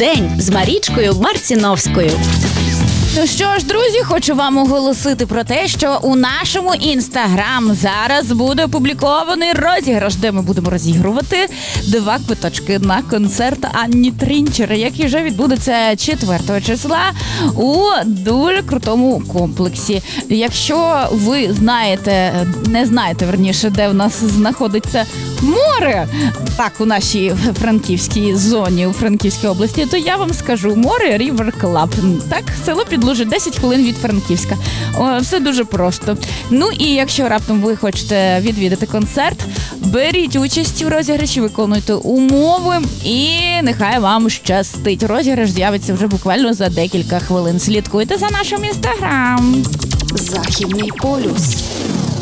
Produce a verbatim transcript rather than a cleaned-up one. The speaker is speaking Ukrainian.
День з Марічкою Марціновською. Ну що ж, друзі, хочу вам оголосити про те, що у нашому інстаграм зараз буде опублікований розіграш, де ми будемо розігрувати два квиточки на концерт Анні Трінчер, який вже відбудеться четвертого числа у дуже крутому комплексі. Якщо ви знаєте, не знаєте, верніше, де в нас знаходиться море, так, у нашій франківській зоні, у Франківській області, то я вам скажу, море Рівер Клаб. Так, село Підлужі, десять хвилин від Франківська. О, все дуже просто. Ну і якщо раптом ви хочете відвідати концерт, беріть участь у розіграші, виконуйте умови і нехай вам щастить. Розіграш з'явиться вже буквально за декілька хвилин. Слідкуйте за нашим інстаграм. Західний полюс.